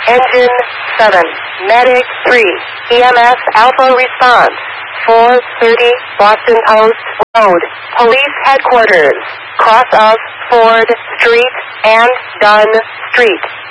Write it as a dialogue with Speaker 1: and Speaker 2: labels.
Speaker 1: Engine 7, Medic 3, EMS Alpha response, 430 Boston Post Road, Police Headquarters, cross of Ford Street and Dunn Street.